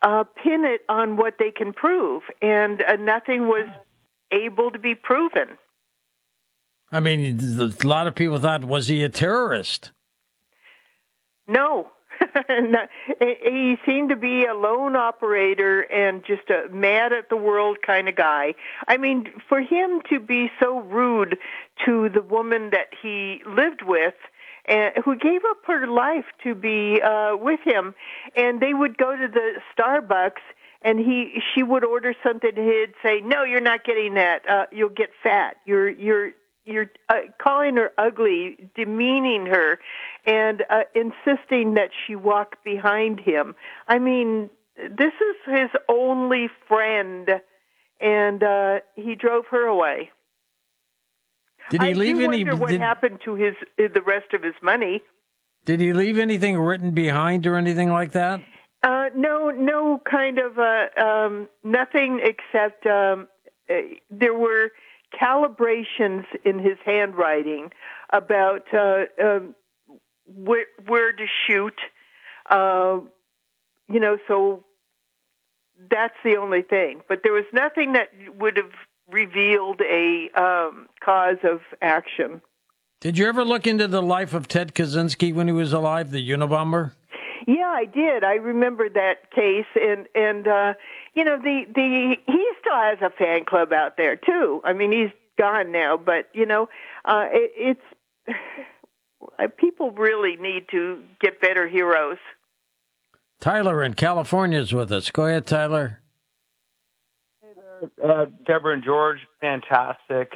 pin it on what they can prove, and nothing was able to be proven. I mean, a lot of people thought, was he a terrorist? No. No. He seemed to be a lone operator and just a mad at the world kind of guy. I mean, for him to be so rude to the woman that he lived with, who gave up her life to be with him, and they would go to the Starbucks, and she would order something, and he'd say, "No, you're not getting that. You'll get fat. You're calling her ugly, demeaning her, and insisting that she walk behind him. I mean, this is his only friend, and he drove her away. Did he leave any? I wonder what happened to the rest of his money. Did he leave anything written behind or anything like that? No, kind of nothing except there were calibrations in his handwriting about where to shoot. So that's the only thing. But there was nothing that would have revealed a cause of action. Did you ever look into the life of Ted Kaczynski when he was alive, the Unabomber? Yeah, I did. I remember that case, and he still has a fan club out there too. I mean, he's gone now, but it's people really need to get better heroes. Tyler in California is with us. Go ahead, Tyler. Hey there, Deborah and George, fantastic.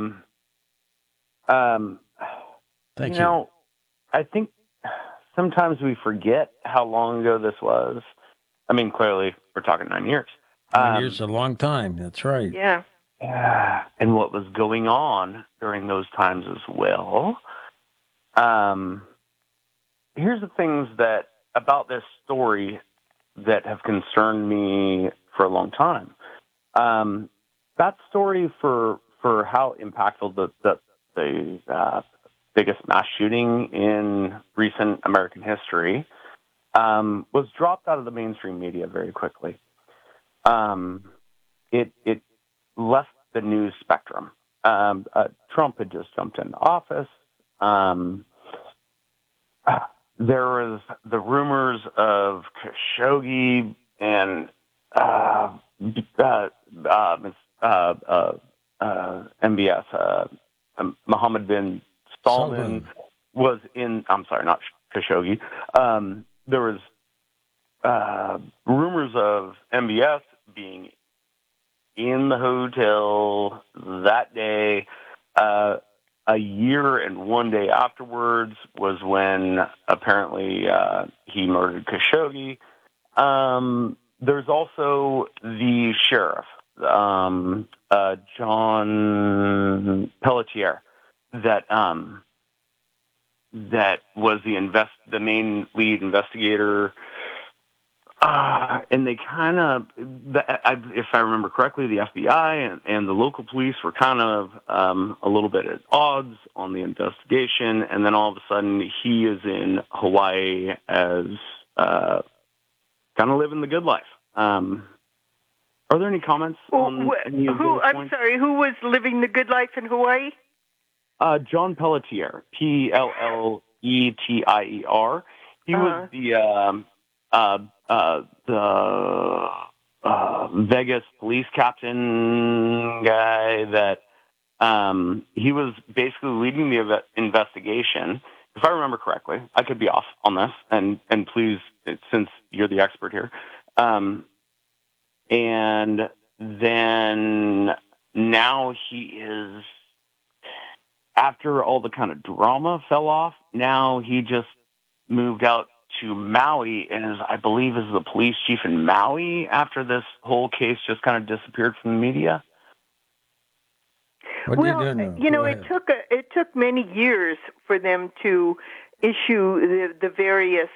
Thank you. I think sometimes we forget how long ago this was. I mean, clearly, we're talking 9 years. 9 years is a long time. That's right. Yeah. And what was going on during those times as well. Here's the things about this story that have concerned me for a long time. That story for how impactful the biggest mass shooting in recent American history was dropped out of the mainstream media very quickly. It left the news spectrum. Trump had just jumped into office. There was the rumors of Khashoggi and MBS, Mohammed bin Salman was in. I'm sorry, not Khashoggi. There was rumors of MBS being in the hotel that day. A year and 1 day afterwards was when apparently he murdered Khashoggi. There's also the sheriff, John Pelletier, that was the main lead investigator. And they kind of, if I remember correctly, the FBI and the local police were kind of a little bit at odds on the investigation. And then all of a sudden, he is in Hawaii as kind of living the good life. Are there any comments on any of those points? I'm sorry, who was living the good life in Hawaii? John Pelletier, Pelletier. He was the Vegas police captain guy that he was basically leading the investigation. If I remember correctly, I could be off on this, and please, since you're the expert here. And then now he is, after all the kind of drama fell off, now he just moved out to Maui and I believe is the police chief in Maui after this whole case just kind of disappeared from the media. It took many years for them to issue the various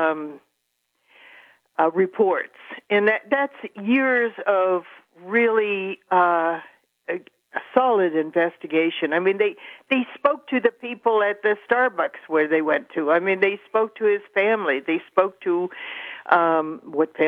reports, and that's years of really a solid investigation. I mean, they spoke to the people at the Starbucks where they went to. I mean, they spoke to his family. They spoke to what